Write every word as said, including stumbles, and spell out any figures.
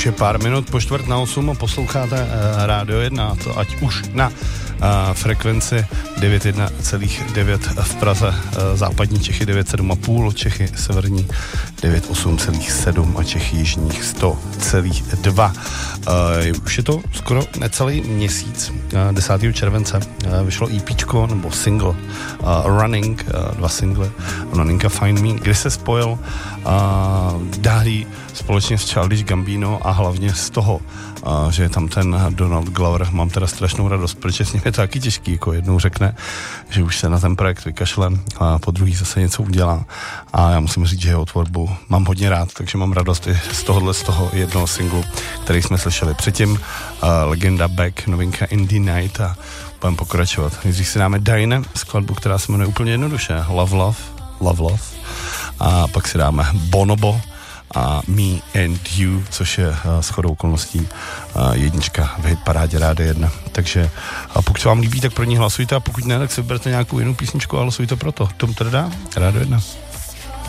Už je pár minut po čtvrt na osm a posloucháte uh, Rádio jedna, to ať už na uh, frekvenci devět jedna celá devět v Praze, uh, západní Čechy devět sedm a půl, Čechy severní devět osm celá sedm a Čechy jižních sto celá dva. Uh, už je to skoro necelý měsíc, uh, desátého července uh, vyšlo EPčko nebo single uh, Running, uh, dva single Running a Find Me, kdy se spojil uh, Dahlí společně s Childish Gambino a hlavně z toho, uh, že je tam ten Donald Glover. Mám teda strašnou radost, protože s ním je to taky těžký, jako jednou řekne, že už se na ten projekt vykašle a po druhý zase něco udělá a já musím říct, že jeho tvorbu mám hodně rád, takže mám radost i z tohohle, z toho jednoho singlu, který jsme slyšeli předtím, uh, Legenda Back, novinka Indie Night a budeme pokračovat. Nejdřív si dáme Dyne, skladbu, která se jmenuje úplně jednoduše Love Love, Love Love a pak si dáme Bonobo a Me and You, což je uh, shodou okolností uh, jednička v hitparádě Rádia jedna. Takže a pokud se vám líbí, tak pro ní hlasujte a pokud ne, tak si vyberte nějakou jinou písničku a hlasujte pro to. Tom teda Rádio jedna.